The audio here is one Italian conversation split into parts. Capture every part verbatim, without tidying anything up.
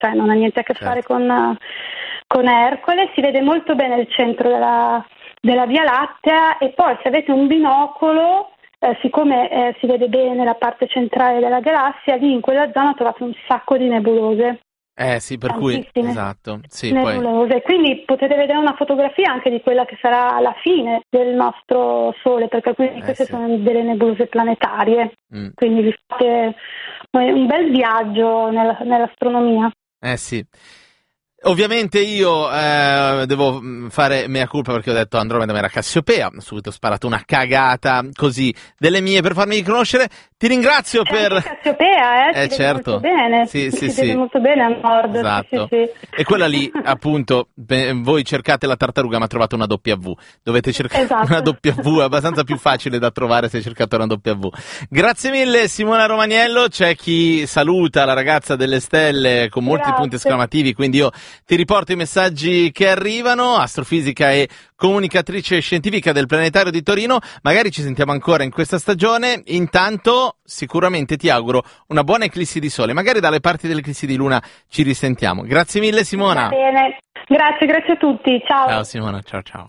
cioè non ha niente a che certo. fare con, con Ercole. Si vede molto bene il centro della, della Via Lattea, e poi se avete un binocolo, eh, siccome eh, si vede bene la parte centrale della galassia, lì in quella zona trovate un sacco di nebulose. Eh sì, per cui, esatto, sì, nebulose. poi... Quindi potete vedere una fotografia anche di quella che sarà la fine del nostro Sole, perché quindi Eh, queste sì. sono delle nebulose planetarie, Mm. quindi vi fate un bel viaggio nella, nell'astronomia. Eh sì. Ovviamente io eh, devo fare mea culpa perché ho detto Andromeda ma era Cassiopea, ho subito sparato una cagata così delle mie per farmi riconoscere. Ti ringrazio C'è per... anche Cassiopea, eh, eh si certo. vede molto bene, Sì, sì, si sì. vede molto bene a nord. Esatto. Sì, sì. E quella lì, appunto, beh, voi cercate la tartaruga ma trovate una W. Dovete cercare Esatto. una W, è abbastanza più facile da trovare se cercate una W. Grazie mille Simona Romaniello, c'è chi saluta la ragazza delle stelle con molti Grazie. punti esclamativi, quindi io ti riporto i messaggi che arrivano. Astrofisica e comunicatrice scientifica del Planetario di Torino, magari ci sentiamo ancora in questa stagione. Intanto sicuramente ti auguro una buona eclissi di sole, magari dalle parti dell'eclissi di luna ci risentiamo. Grazie mille Simona. Va bene, grazie, grazie a tutti, ciao. Ciao Simona, ciao ciao.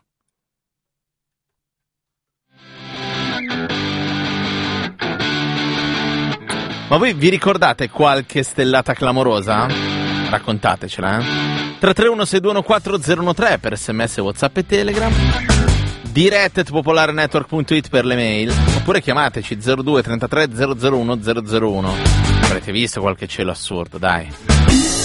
Ma voi vi ricordate qualche stellata clamorosa? Raccontatecela, eh? tre tre uno sei due uno quattro zero uno tre per sms, WhatsApp e Telegram. dirette at popolarenetwork punto it per le mail, oppure chiamateci zero due trentatré zero zero uno zero zero uno. Avrete visto qualche cielo assurdo, dai.